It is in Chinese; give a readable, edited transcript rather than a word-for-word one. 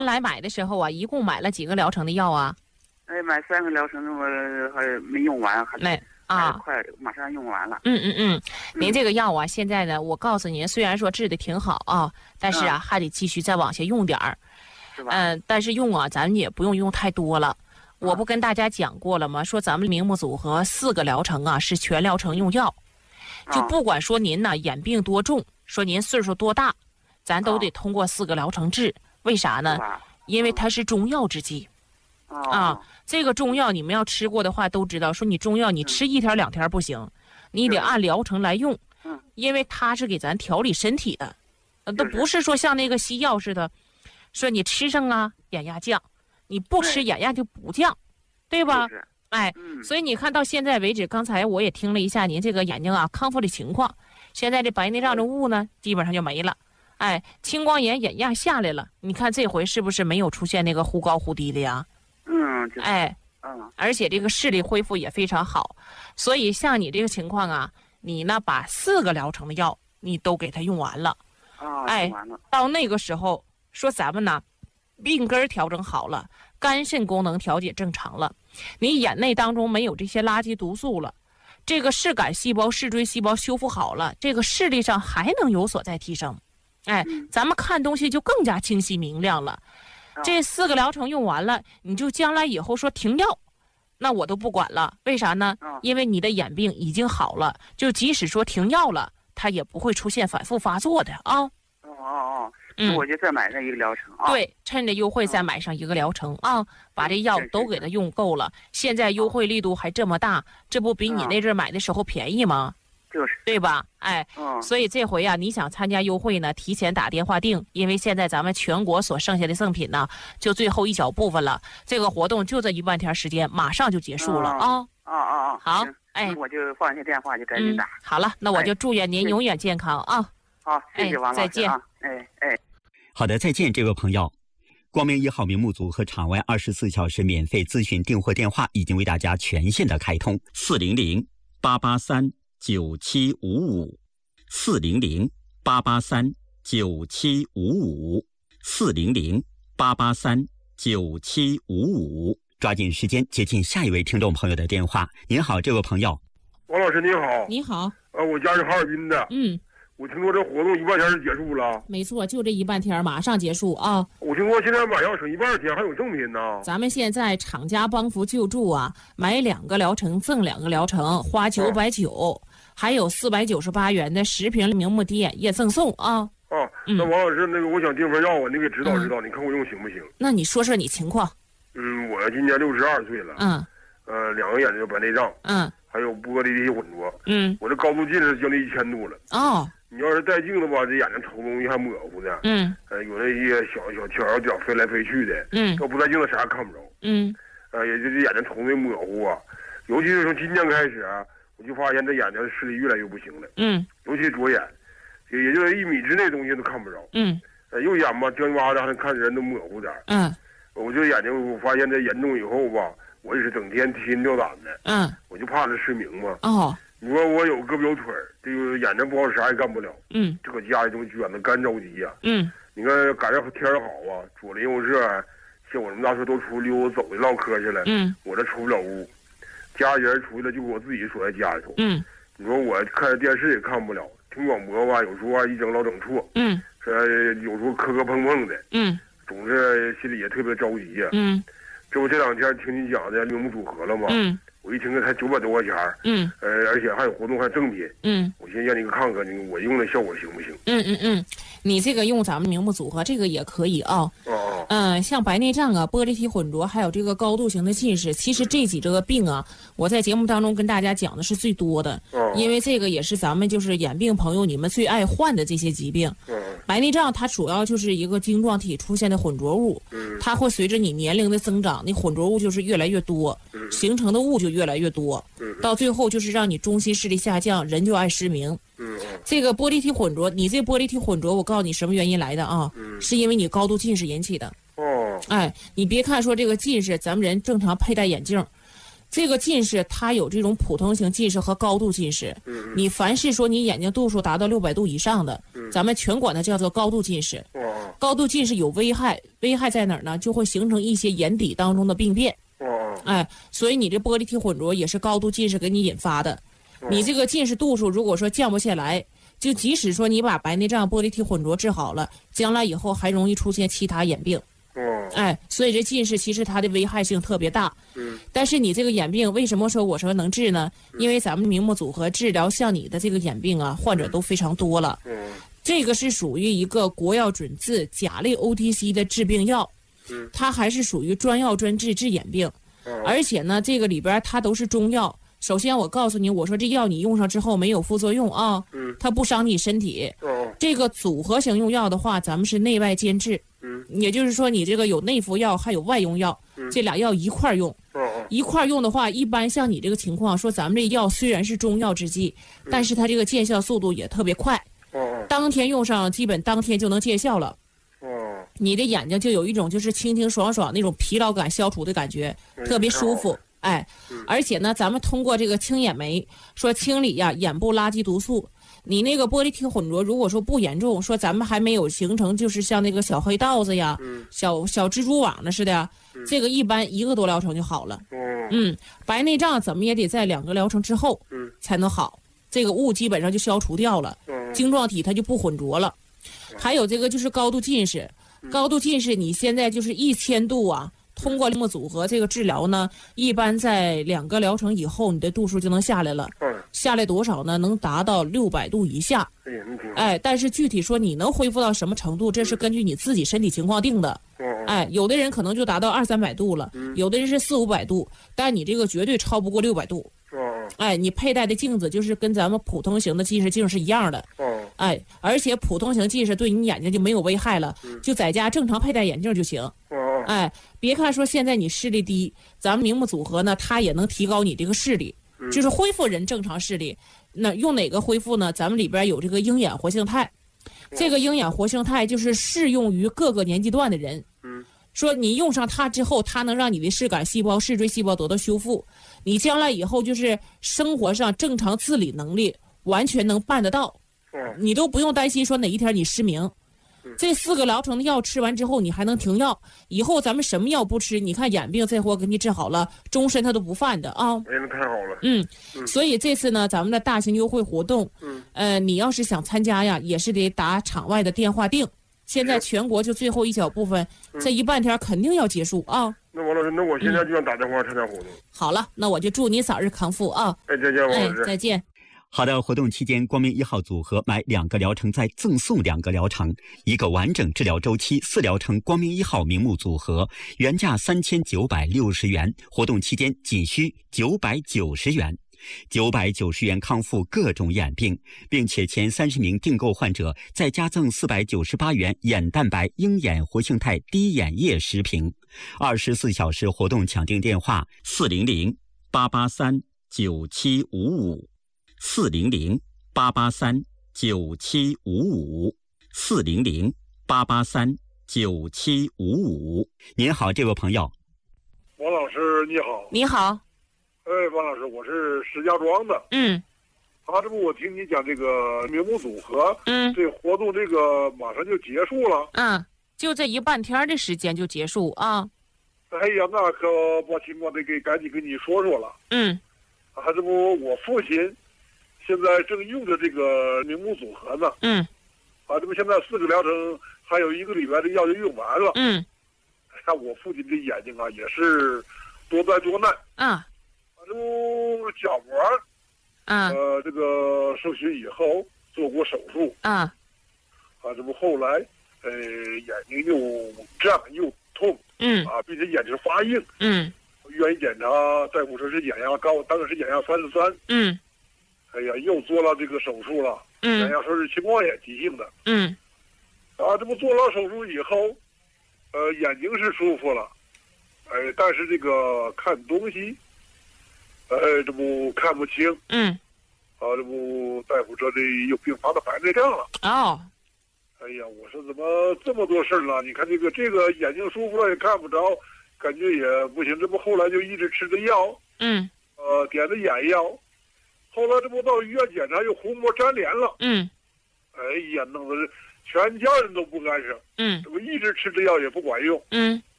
来买的时候啊，一共买了几个疗程的药啊？ 买3个疗程，我还没用完，还快马上用完了。 您这个药啊，现在呢，我告诉您，虽然说治的挺好啊，但是啊，还得继续再往下用点儿。 是吧？ 但是用啊，咱也不用用太多了。我不跟大家讲过了吗？说咱们明目组合4个疗程啊，是全疗程用药。就不管说您呢眼病多重，说您岁数多大，咱都得通过4个疗程治。为啥呢？因为它是中药制剂。这个中药你们要吃过的话都知道，说你中药你吃1天2天不行，你得按疗程来用。因为它是给咱调理身体的，都不是说像那个西药似的，说你吃上啊眼压降，你不吃眼压就不降，对吧？所以你看到现在为止，刚才我也听了一下您这个眼睛啊康复的情况，现在这白内障的雾呢基本上就没了。青光眼眼压下来了，你看这回是不是没有出现那个忽高忽低的呀？而且这个视力恢复也非常好。所以像你这个情况啊，你呢把4个疗程的药你都给它用完了。 用完了。 到那个时候说咱们呢病根调整好了，肝肾功能调节正常了，你眼内当中没有这些垃圾毒素了，这个视杆细胞视锥细胞修复好了，这个视力上还能有所再提升。咱们看东西就更加清晰明亮了。这4个疗程用完了，你就将来以后说停药，那我都不管了。为啥呢？因为你的眼病已经好了，就即使说停药了，它也不会出现反复发作的啊。 我就再买上1个疗程啊。 对，趁着优惠再买上1个疗程啊，把这药都给它用够了。现在优惠力度还这么大，这不比你那阵买的时候便宜吗？ 就是对吧？所以这回啊，你想参加优惠呢，提前打电话订，因为现在咱们全国所剩下的赠品呢，就最后一小部分了。这个活动就这1万天时间，马上就结束了啊！好， 我就放下电话就赶紧打。 好了，那我就祝愿您永远健康啊！ 好，谢谢王老师啊， 再见。 好的，再见，这位朋友。光明1号明目组和场外24小时免费咨询订货电话已经为大家全线的开通，400-883-9755，400-883-9755，400-883-9755，抓紧时间接听下一位听众朋友的电话。您好，这位朋友。 王老师您好。 你好。 我家是哈尔滨的。我听说这活动1万天是结束了。 没错，就这1万天马上结束啊！ 我听说现在买药省1万天，还有赠品呢。 咱们现在厂家帮扶救助啊，买2个疗程赠2个疗程，花990，还有498元的10瓶明目滴眼液赠送啊！ 那王老师，那个我想订份药啊，你给指导指导，你看我用行不行？ 那你说说你情况。 我今年62岁了。2个眼睛白内障。还有玻璃体混浊。我这高度近视将近1000度了。你要是戴镜子吧，这眼睛瞅东西还模糊的。有那些小条角飞来飞去的。要不戴镜子啥也看不着。也就是眼睛瞅的模糊啊。尤其是从今年开始啊，我就发现这眼睛视力越来越不行了。尤其左眼，也就是1米之内东西都看不着。右眼吧，睁巴的还看人都模糊点。我这眼睛我发现这严重以后吧，我也是整天提心吊胆的。我就怕这失明嘛。你说我有胳膊有腿儿，这个眼睛不好，啥也干不了。这搁家里都卷的干着急呀。你看赶上天儿好啊，左邻右舍像我这么大岁都出溜达走的唠嗑去了。我这出不了屋，家里人出去了就给我自己锁在家里头。你说我看电视也看不了，听广播吧，有时候一整老整错。有时候磕磕碰碰的。总是心里也特别着急呀。这不这2天听你讲的明目组合了吗？我一听才900多块钱。而且还有活动还有赠品。我先让你看看我用的效果行不行？ 你这个用咱们明目组合这个也可以啊。像白内障啊、玻璃体混浊，还有这个高度型的近视，其实这几个病啊，我在节目当中跟大家讲的是最多的。因为这个也是咱们就是眼病朋友你们最爱患的这些疾病。白内障它主要就是一个晶状体出现的混浊物。它会随着你年龄的增长，那混浊物就是越来越多，形成的雾就越来越多，到最后就是让你中期视力下降，人就爱失明。这个玻璃体混浊，你这玻璃体混浊，我告诉你什么原因来的啊？是因为你高度近视引起的。你别看说这个近视，咱们人正常佩戴眼镜， 这个近视它有这种普通型近视和高度近视。你凡是说你眼睛度数达到600度以上的，咱们全管它叫做高度近视。高度近视有危害，危害在哪儿呢？就会形成一些眼底当中的病变。所以你这玻璃体混浊也是高度近视给你引发的。你这个近视度数如果说降不下来，就即使说你把白内障、玻璃体混浊治好了，将来以后还容易出现其他眼病。所以这近视其实它的危害性特别大。但是你这个眼病为什么说我说能治呢？因为咱们明目组合治疗像你的这个眼病啊，患者都非常多了。这个是属于一个国药准字甲类 OTC 的治病药，它还是属于专药专治治眼病。而且呢，这个里边它都是中药。首先我告诉你，我说这药你用上之后没有副作用啊，它不伤你身体。这个组合型用药的话，咱们是内外兼治。也就是说你这个有内服药还有外用药，这俩药一块用。一块用的话，一般像你这个情况，说咱们这药虽然是中药制剂，但是它这个见效速度也特别快。当天用上，基本当天就能见效了。你的眼睛就有一种就是清清爽爽那种疲劳感消除的感觉，特别舒服。而且呢，咱们通过这个清眼酶，说清理呀眼部垃圾毒素。你那个玻璃体混浊，如果说不严重，说咱们还没有形成就是像那个小黑道子呀、小蜘蛛网的似的，这个一般1个多疗程就好了。白内障怎么也得在2个疗程之后才能好，这个雾基本上就消除掉了，晶状体它就不混浊了。还有这个就是高度近视，高度近视你现在就是1000度啊。通过明目组合这个治疗呢，一般在2个疗程以后，你的度数就能下来了。下来多少呢？能达到600度以下。但是具体说你能恢复到什么程度，这是根据你自己身体情况定的。有的人可能就达到200-300度了，有的人是400-500度，但你这个绝对超不过600度。你佩戴的镜子就是跟咱们普通型的近视镜是一样的。而且普通型近视对你眼睛就没有危害了，就在家正常佩戴眼镜就行。别看说现在你视力低，咱们明目组合呢，它也能提高你这个视力，就是恢复人正常视力。那用哪个恢复呢？咱们里边有这个鹰眼活性肽，这个鹰眼活性肽就是适用于各个年纪段的人。说你用上它之后，它能让你的视杆细胞、视锥细胞得到修复，你将来以后就是生活上正常自理能力完全能办得到，你都不用担心说哪一天你失明。这4个疗程的药吃完之后，你还能停药，以后咱们什么药不吃，你看眼病这货给你治好了，终身他都不犯的啊。 那太好了。 所以这次呢，咱们的大型优惠活动，你要是想参加呀，也是得打场外的电话订。现在全国就最后一小部分，这一半天肯定要结束啊。 那王老师，那我现在就想打电话参加活动。 好了，那我就祝你早日康复啊。 再见，王老师。 再见。 好的，活动期间，光明1号组合买2个疗程再赠送2个疗程，1个完整治疗周期4疗程光明1号明目组合，原价3960元，活动期间仅需990元。990元康复各种眼病，并且前30名订购患者再加赠498元眼蛋白鹰眼活性肽滴眼液10瓶。24小时活动抢订电话400-883-9755。400-883-9755 400-883-9755。您好，这位朋友。 王老师你好。 你好。 王老师，我是石家庄的。这不我听你讲这个明目组合，这活动这个马上就结束了。 就这一半天的时间就结束啊。 哎呀，那可把情况得赶紧跟你说说了。这不我父亲现在正用着这个明目组合呢。这不现在4个疗程还有1个礼拜的药就用完了。我父亲的眼睛啊也是多灾多难。这不角膜这个受损以后做过手术。这不后来眼睛又胀又痛。并且眼睛发硬。愿意检查，大夫说是眼压高，当时是眼压33。又做了这个手术了。眼压说是青光眼急性的。这不做了手术以后，眼睛是舒服了，但是这个看东西，这不看不清。这不大夫说这又并发到白内障了。哎呀，我说怎么这么多事儿了？你看这个眼睛舒服了也看不着，感觉也不行。这不后来就一直吃着药， 点的眼药，后来这不到医院检查又虹膜粘连了。哎呀，弄得全家人都不干事。这不一直吃这药也不管用。